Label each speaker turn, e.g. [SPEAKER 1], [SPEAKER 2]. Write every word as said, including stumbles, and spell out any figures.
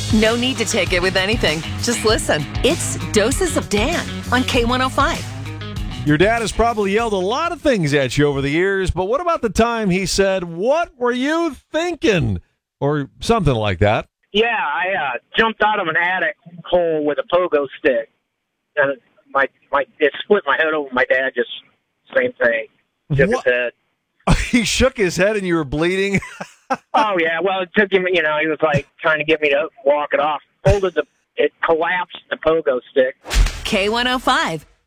[SPEAKER 1] No need to take it with anything. Just listen. It's Doses of Dan on K one oh five.
[SPEAKER 2] Your dad has probably yelled a lot of things at you over the years, but what about the time he said, "What were you thinking?" Or something like that?
[SPEAKER 3] Yeah, I uh, jumped out of an attic hole with a pogo stick. And my my it split my head over. My dad just same thing. Shook
[SPEAKER 2] What?
[SPEAKER 3] his head.
[SPEAKER 2] He shook his head and you were bleeding?
[SPEAKER 3] Oh yeah, well it took him. You know, he was like trying to get me to walk it off. Folded the it collapsed the pogo stick.
[SPEAKER 1] K one oh five.